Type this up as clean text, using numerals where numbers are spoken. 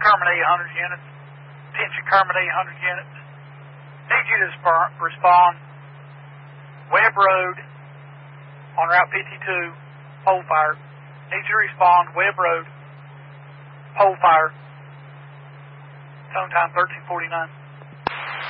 Kermit 800 units. Attention Kermit 800 units. Need you to respond. Webb Road on Route 52, pole fire. Need you to respond. Webb Road, pole fire. Tone time 1349.